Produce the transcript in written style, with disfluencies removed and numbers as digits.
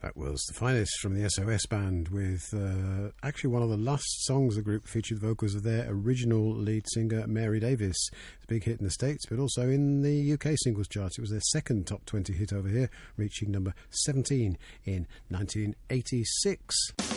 That was The Finest from the SOS Band with actually one of the last songs the group featured vocals of their original lead singer Mary Davis. It's a big hit in the States, but also in the UK singles charts. It was their second top 20 hit over here, reaching number 17 in 1986.